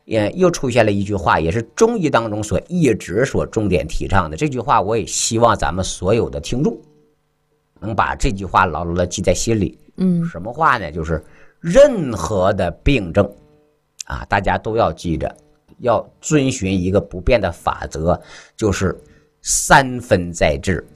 又出现了一句话，也是中医当中一直重点提倡的。这句话我也希望咱们所有的听众能把这句话牢牢的记在心里。什么话呢？就是任何的病症啊，大家都要记着，要遵循一个不变的法则，就是3分在治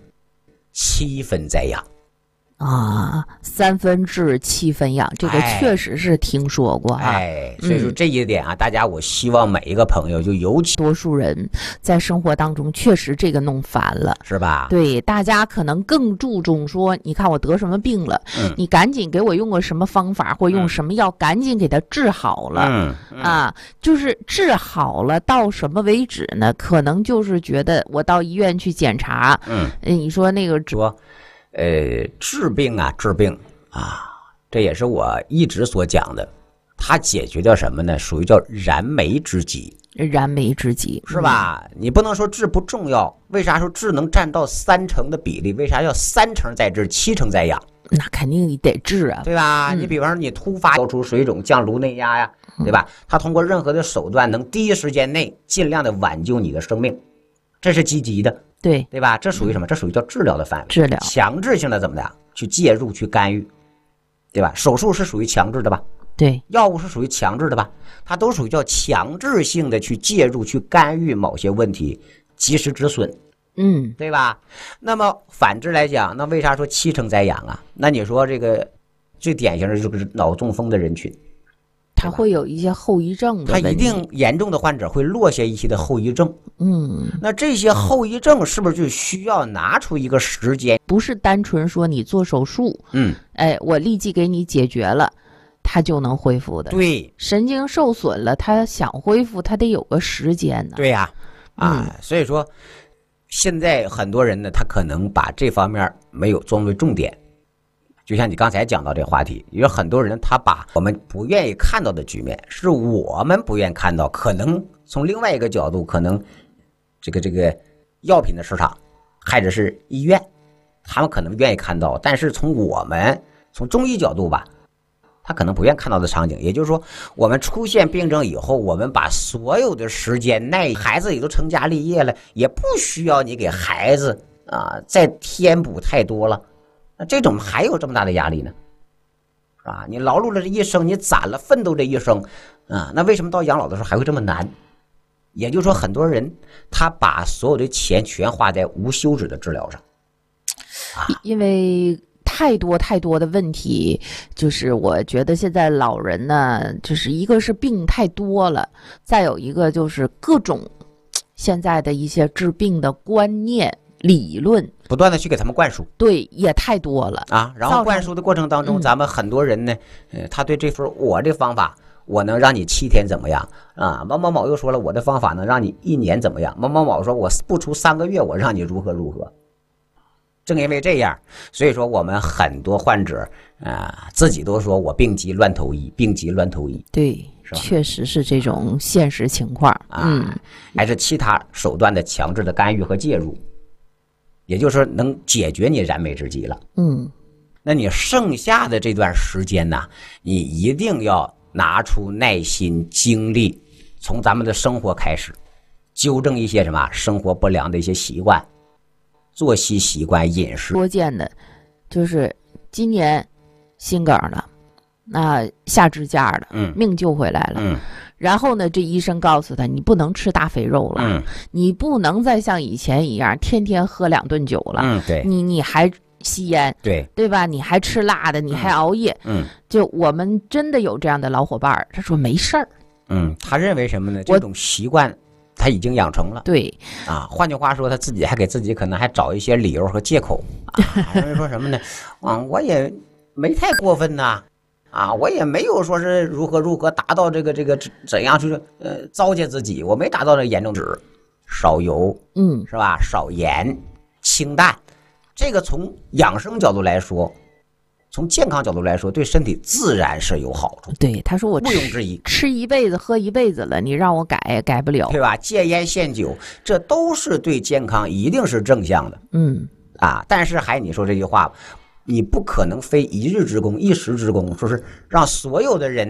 ，7分在养。 啊，3分治7分养，这个确实是听说过啊。 所以说这一点啊，大家我希望每一个朋友，就尤其多数人在生活当中确实这个弄烦了， 是吧？ 对，大家可能更注重说，你看我得什么病了，你赶紧给我用个什么方法，或用什么药，赶紧给它治好了。啊，就是治好了到什么为止呢？可能就是觉得我到医院去检查，你说那个说。治病啊，这也是我一直所讲的，它解决掉什么呢？属于叫燃眉之急。 燃眉之急是吧？你不能说治不重要，为啥说治能占到30%的比例？为啥要30%在治，70%在养？ 那肯定得治啊， 对吧？你比方说你突发消除水肿、降颅内压呀，对吧？它通过任何的手段，能第一时间内尽量的挽救你的生命，这是积极的。对吧？这属于什么？这属于叫治疗的范围。 治疗强制性的怎么的去介入去干预，对吧？手术是属于强制的吧？ 对， 药物是属于强制的吧？它都属于叫强制性的去介入去干预某些问题，及时止损。对吧？那么反之来讲，那为啥说7成在养啊？那你说这个最典型的就是脑中风的人群。 它会有一些后遗症的， 它一定严重的患者会落下一些的后遗症。那这些后遗症是不是就需要拿出一个时间？ 不是单纯说你做手术，我立即给你解决了，它就能恢复的。 对， 神经受损了，它想恢复，它得有个时间呢。 对呀，所以说现在很多人呢，他可能把这方面没有作为重点。就像你刚才讲到这话题，有很多人他把我们不愿意看到的局面，是我们不愿意看到，可能从另外一个角度，可能这个药品的市场，或者是医院，他们可能愿意看到，但是从中医角度吧，他可能不愿意看到的场景。也就是说，我们出现病症以后，我们把所有的时间内，孩子也都成家立业了，也不需要你给孩子再添补太多了。那这种还有这么大的压力呢？是吧？你劳碌了这一生，你攒了奋斗这一生那为什么到养老的时候还会这么难？也就是说，很多人他把所有的钱全花在无休止的治疗上因为太多的问题，就是我觉得现在老人呢，就是一个是病太多了，再有一个就是各种现在的一些治病的观念理论不断的去给他们灌输， 对，也太多了然后灌输的过程当中，咱们很多人呢，他对这份我这方法，我能让你7天怎么样某某某又说了，我的方法能让你1年怎么样？某某某说我不出3个月，我让你如何。正因为这样，所以说我们很多患者自己都说我病急乱投医， 对，确实是这种现实情况还是其他手段的强制的干预和介入。也就是说能解决你燃眉之急了。那你剩下的这段时间呢，你一定要拿出耐心精力，从咱们的生活开始，纠正一些什么生活不良的一些习惯，作息习惯、饮食。 多见的就是今年心梗了，那下支架了，命救回来了。然后呢，这医生告诉他，你不能吃大肥肉了，你不能再像以前一样天天喝2顿酒了， 对， 你还吸烟，对吧？你还吃辣的，你还熬夜，就我们真的有这样的老伙伴，他说没事儿， 他认为什么呢？这种习惯他已经养成了， 对换句话说，他自己还给自己可能还找一些理由和借口认为说什么呢？我也没太过分呐。我也没有说是如何达到这个怎样去糟践自己，我没达到这严重值，少油，是吧？少盐，清淡，这个从养生角度来说，从健康角度来说，对身体自然是有好处。 对，他说我毋庸置疑， 吃一辈子喝一辈子了，你让我改不了， 对吧？戒烟限酒，这都是对健康一定是正向的。但是你说这句话。你不可能非一日之功一时之功，说是让所有的人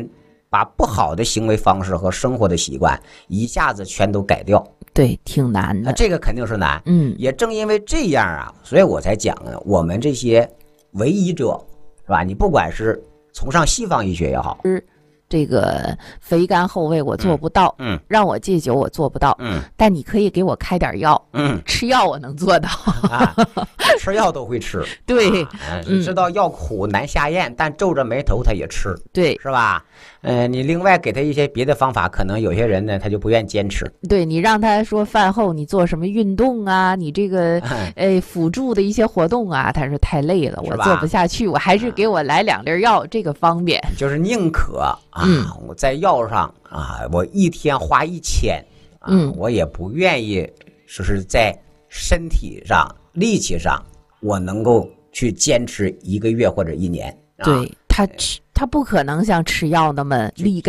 把不好的行为方式和生活的习惯一下子全都改掉。 对，挺难的。 这个肯定是难。也正因为这样啊，所以我才讲呢，我们这些唯医者，是吧？你不管是崇尚西方医学也好， 这个肥甘厚味我做不到，让我戒酒我做不到，但你可以给我开点药，吃药我能做到， 吃药都会吃， 对， 知道药苦难下咽，但皱着眉头他也吃， 对， 是吧？你另外给他一些别的方法，可能有些人呢他就不愿坚持。 对，你让他说饭后你做什么运动啊，你这个辅助的一些活动啊，他说太累了，我做不下去，我还是给我来2粒药，这个方便。 就是宁可我在药上我一天花1000我也不愿意说是在身体上力气上我能够去坚持1个月或者1年。 对，他不可能像吃药那么立竿